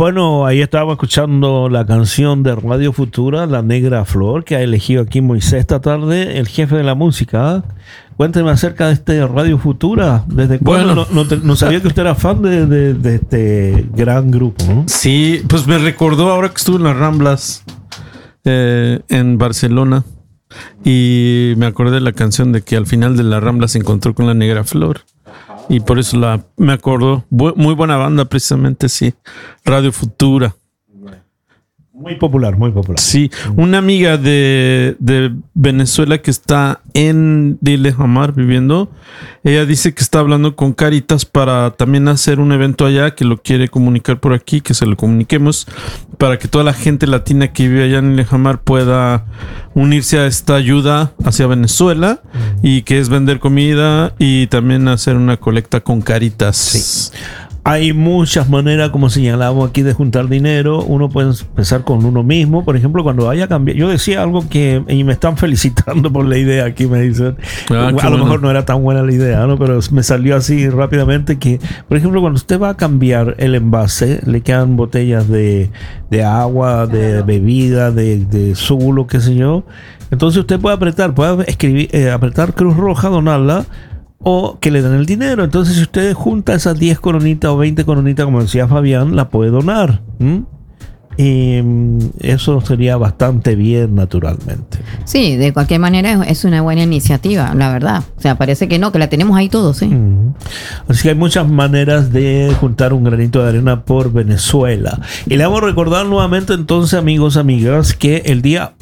Bueno, ahí estábamos escuchando la canción de Radio Futura, La Negra Flor, que ha elegido aquí Moisés esta tarde, el jefe de la música. Cuénteme acerca de este Radio Futura. ¿Desde cuándo? No sabía que usted era fan de este gran grupo, ¿no? Sí, pues me recordó ahora que estuve en las Ramblas en Barcelona y me acordé de la canción de que al final de las Ramblas se encontró con La Negra Flor. Y por eso me acordó. Muy buena banda, precisamente, sí. Radio Futura. Muy popular, muy popular. Sí, una amiga de Venezuela que está en Lillehammer viviendo, ella dice que está hablando con Caritas para también hacer un evento allá, que lo quiere comunicar por aquí, que se lo comuniquemos, para que toda la gente latina que vive allá en Lillehammer pueda unirse a esta ayuda hacia Venezuela, y que es vender comida y también hacer una colecta con Caritas. Sí. Hay muchas maneras, como señalamos aquí, de juntar dinero. Uno puede empezar con uno mismo. Por ejemplo, cuando vaya a cambiar. Yo decía algo y me están felicitando por la idea aquí, me dicen. A lo mejor no era tan buena la idea, ¿no? Pero me salió así rápidamente que, por ejemplo, cuando usted va a cambiar el envase, le quedan botellas de agua, de bebida, de zulo, qué sé yo. Entonces usted puede apretar Cruz Roja, donarla, o que le den el dinero. Entonces, si usted junta esas 10 coronitas o 20 coronitas, como decía Fabián, la puede donar. Y eso sería bastante bien, naturalmente. Sí, de cualquier manera es una buena iniciativa, la verdad. O sea, parece que no, que la tenemos ahí todos, ¿sí? Así que hay muchas maneras de juntar un granito de arena por Venezuela. Y le vamos a recordar nuevamente, entonces, amigos, amigas, que el día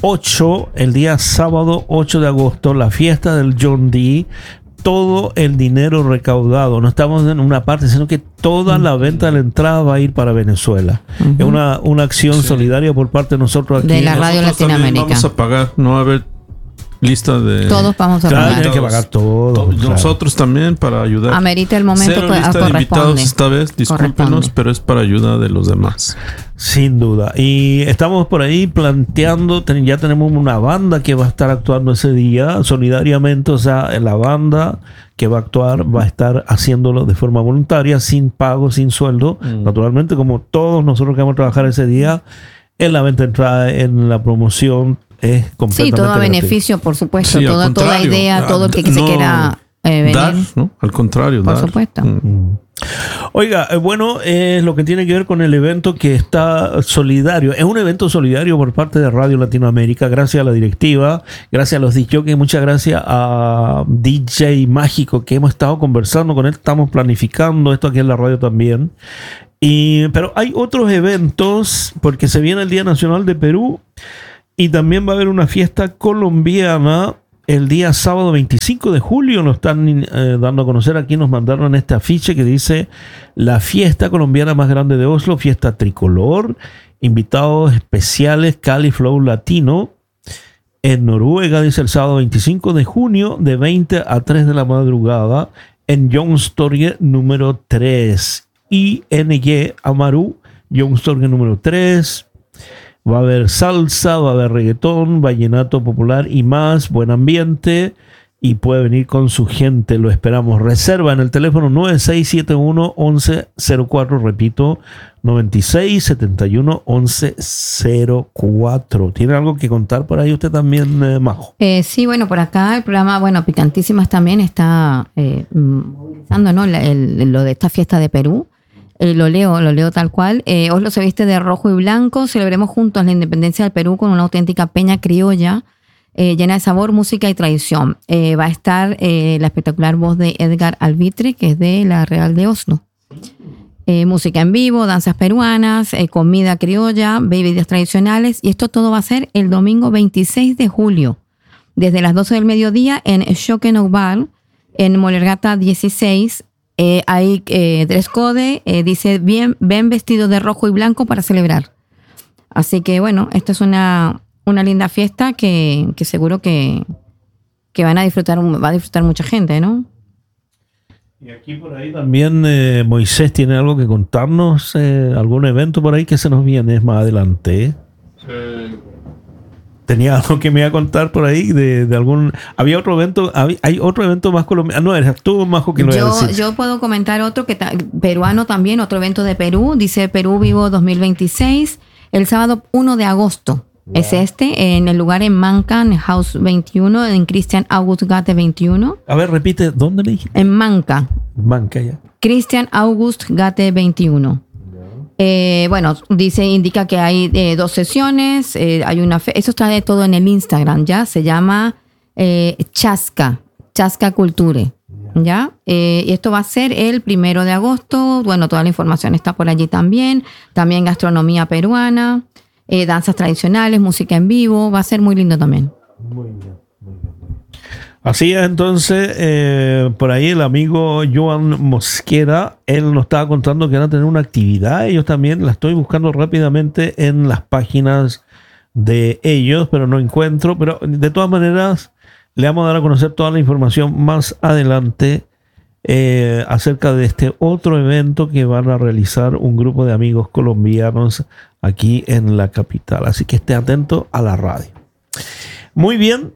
sábado 8 de agosto, la fiesta del John D., todo el dinero recaudado, no estamos en una parte, sino que toda la venta de la entrada va a ir para Venezuela. Es una acción solidaria por parte de nosotros aquí. De la Radio Latinoamérica. Vamos a pagar, no va a haber lista de... Todos vamos a pagar. Hay que pagar todo. Nosotros también para ayudar. Amerita el momento que lista de invitados esta vez, discúlpenos, pero es para ayuda de los demás. Sin duda. Y estamos por ahí planteando, ya tenemos una banda que va a estar actuando ese día solidariamente. O sea, la banda que va a actuar va a estar haciéndolo de forma voluntaria, sin pago, sin sueldo. Naturalmente, como todos nosotros que vamos a trabajar ese día, en la venta de entrada, en la promoción, es completamente sí, todo a gratuito. Beneficio, por supuesto. Sí, toda idea, todo el que se quiera venir. Dar, ¿no? Al contrario, por dar. supuesto. Oiga, bueno, es lo que tiene que ver con el evento que está solidario. Es un evento solidario por parte de Radio Latinoamérica, gracias a la directiva, gracias a los DJs, muchas gracias a DJ Mágico, que hemos estado conversando con él, estamos planificando esto aquí en la radio también. Pero hay otros eventos, porque se viene el Día Nacional de Perú, y también va a haber una fiesta colombiana el día sábado 25 de julio. Nos están dando a conocer aquí, nos mandaron este afiche que dice: la fiesta colombiana más grande de Oslo, fiesta tricolor, invitados especiales Cali Flow Latino en Noruega, dice, el sábado 25 de junio de 20 a 3 de la madrugada en Youngstorget número 3, ING Amaru, Youngstorget número 3. Va a haber salsa, va a haber reggaetón, vallenato popular y más. Buen ambiente, y puede venir con su gente. Lo esperamos. Reserva en el teléfono 9671-1104. Repito, 9671-1104. ¿Tiene algo que contar por ahí usted también, Majo? Sí, bueno, por acá el programa, Picantísimas también está movilizando, ¿no? Lo de esta fiesta de Perú. Lo leo tal cual. Oslo se viste de rojo y blanco. Celebremos juntos la independencia del Perú con una auténtica peña criolla llena de sabor, música y tradición. Va a estar la espectacular voz de Edgar Albitre, que es de la Real de Oslo. Música en vivo, danzas peruanas, comida criolla, bebidas tradicionales. Y esto todo va a ser el domingo 26 de julio, desde las 12 del mediodía en Schökenaubar, en Molergata 16. Hay dress code, dice: ven vestido de rojo y blanco para celebrar. Así que bueno, esta es una linda fiesta que seguro que va a disfrutar mucha gente, ¿no? Y aquí por ahí también Moisés tiene algo que contarnos, algún evento por ahí que se nos viene más adelante. tenía algo que me iba a contar por ahí de algún... Había otro evento, hay otro evento más colombiano. No, eres tú, Majo, que lo iba a decir. Yo puedo comentar otro peruano también, otro evento de Perú. Dice Perú Vivo 2026, el sábado 1 de agosto. Wow. Es en el lugar en Manca, en House 21, en Christian August Gate 21. A ver, repite, ¿dónde le dijiste? En Manca. Manca, ya. Christian August Gate 21. Bueno, indica que hay 2 sesiones, hay una eso está de todo en el Instagram, ¿ya? Se llama Chasca Culture, ¿ya? Y esto va a ser el 1 de agosto, bueno, toda la información está por allí también gastronomía peruana, danzas tradicionales, música en vivo, va a ser muy lindo también. Muy bien, muy bien. Así es, entonces, por ahí el amigo Joan Mosquera, él nos estaba contando que van a tener una actividad. Ellos también la estoy buscando rápidamente en las páginas de ellos, pero no encuentro. Pero de todas maneras, le vamos a dar a conocer toda la información más adelante acerca de este otro evento que van a realizar un grupo de amigos colombianos aquí en la capital. Así que esté atento a la radio. Muy bien.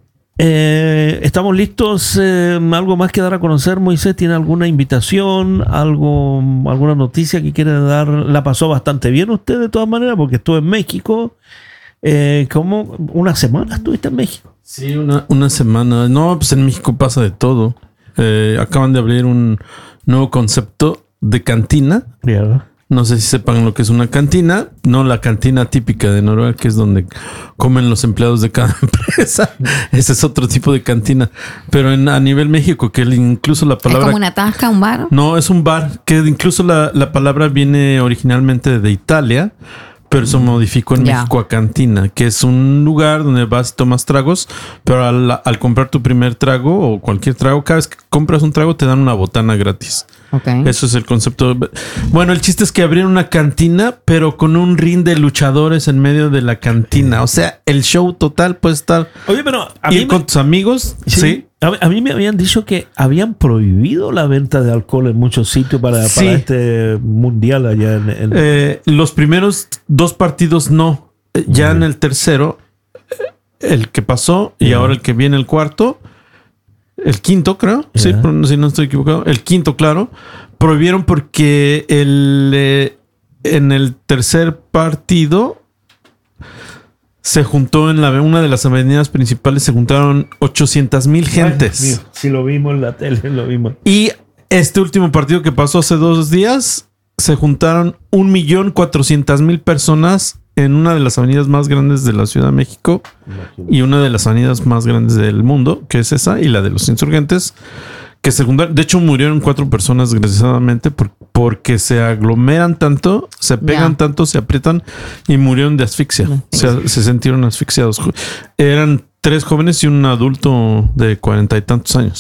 Estamos listos. ¿Algo más que dar a conocer? Moisés, ¿tiene alguna invitación? ¿Alguna noticia que quiere dar? La pasó bastante bien usted de todas maneras porque estuvo en México. ¿Cómo? ¿Una semana estuviste en México? Sí, una semana. No, pues en México pasa de todo. Acaban de abrir un nuevo concepto de cantina. Yeah. No sé si sepan lo que es una cantina. No la cantina típica de Noruega, que es donde comen los empleados de cada empresa. Ese es otro tipo de cantina. Pero a nivel México, que incluso la palabra... ¿Es como una tasca, un bar? No, es un bar, que incluso la palabra viene originalmente de Italia, pero se modificó en México a cantina, que es un lugar donde vas y tomas tragos, pero al comprar tu primer trago o cualquier trago, cada vez que compras un trago te dan una botana gratis. Okay. Eso es el concepto. Bueno, el chiste es que abrieron una cantina, pero con un ring de luchadores en medio de la cantina. O sea, el show total puede estar... Oye, pero... Ir con tus amigos, sí. A mí me habían dicho que habían prohibido la venta de alcohol en muchos sitios para este mundial allá en... Los primeros 2 partidos no. Ya en el tercero, el que pasó y ahora el que viene el cuarto... El quinto, creo. Sí, si no estoy equivocado. El quinto, claro. Prohibieron porque en el tercer partido se juntó en una de las avenidas principales, se juntaron 800,000 gentes. Ay, sí, lo vimos en la tele, lo vimos. Y este último partido que pasó hace 2 días, se juntaron 1,400,000 personas en una de las avenidas más grandes de la Ciudad de México. Imagínate. Y una de las avenidas más grandes del mundo, que es esa, y la de los Insurgentes, que se juntaron. De hecho, murieron 4 personas, desgraciadamente, porque se aglomeran tanto, se pegan tanto, se aprietan y murieron de asfixia. O sea, se sintieron asfixiados. Eran 3 jóvenes y un adulto de 40 y tantos años.